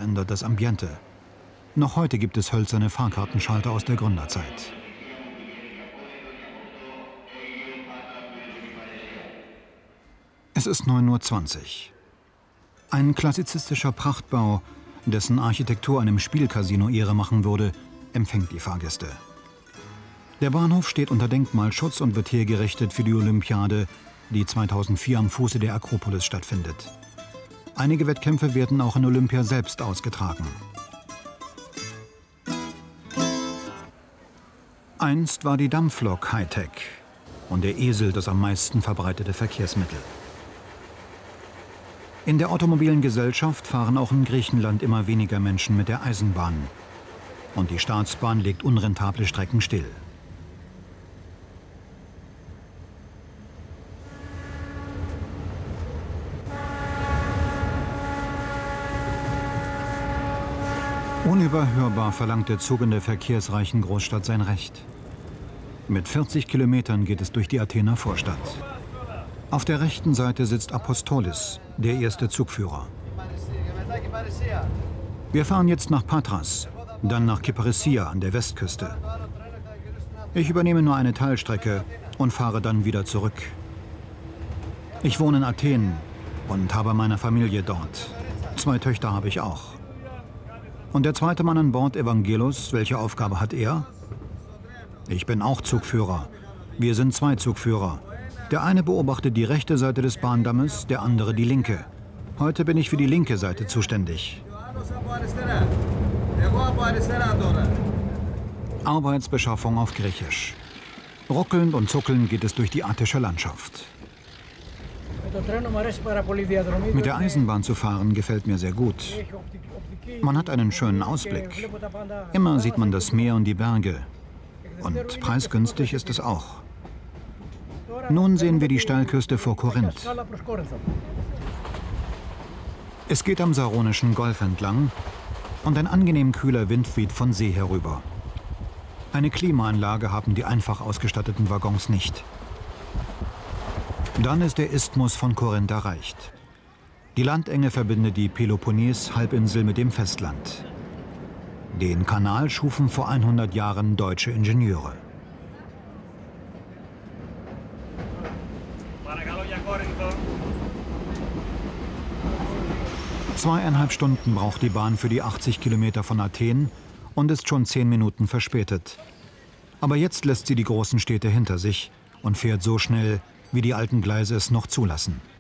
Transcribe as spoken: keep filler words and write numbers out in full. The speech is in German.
verändert das Ambiente. Noch heute gibt es hölzerne Fahrkartenschalter aus der Gründerzeit. Es ist neun Uhr zwanzig. Ein klassizistischer Prachtbau, dessen Architektur einem Spielcasino Ehre machen würde, empfängt die Fahrgäste. Der Bahnhof steht unter Denkmalschutz und wird hergerichtet für die Olympiade, die zweitausendvier am Fuße der Akropolis stattfindet. Einige Wettkämpfe werden auch in Olympia selbst ausgetragen. Einst war die Dampflok Hightech und der Esel das am meisten verbreitete Verkehrsmittel. In der automobilen Gesellschaft fahren auch in Griechenland immer weniger Menschen mit der Eisenbahn. Und die Staatsbahn legt unrentable Strecken still. Unüberhörbar verlangt der Zug in der verkehrsreichen Großstadt sein Recht. Mit vierzig Kilometern geht es durch die Athener Vorstadt. Auf der rechten Seite sitzt Apostolis, der erste Zugführer. Wir fahren jetzt nach Patras, dann nach Kyparissia an der Westküste. Ich übernehme nur eine Teilstrecke und fahre dann wieder zurück. Ich wohne in Athen und habe meine Familie dort. Zwei Töchter habe ich auch. Und der zweite Mann an Bord, Evangelos, welche Aufgabe hat er? Ich bin auch Zugführer. Wir sind zwei Zugführer. Der eine beobachtet die rechte Seite des Bahndammes, der andere die linke. Heute bin ich für die linke Seite zuständig. Arbeitsbeschaffung auf Griechisch. Ruckelnd und zuckelnd geht es durch die attische Landschaft. Mit der Eisenbahn zu fahren gefällt mir sehr gut. Man hat einen schönen Ausblick. Immer sieht man das Meer und die Berge. Und preisgünstig ist es auch. Nun sehen wir die Steilküste vor Korinth. Es geht am Saronischen Golf entlang und ein angenehm kühler Wind weht von See herüber. Eine Klimaanlage haben die einfach ausgestatteten Waggons nicht. Dann ist der Isthmus von Korinth erreicht. Die Landenge verbindet die Peloponnes-Halbinsel mit dem Festland. Den Kanal schufen vor hundert Jahren deutsche Ingenieure. Zweieinhalb Stunden braucht die Bahn für die achtzig Kilometer von Athen und ist schon zehn Minuten verspätet. Aber jetzt lässt sie die großen Städte hinter sich und fährt so schnell, wie die alten Gleise es noch zulassen.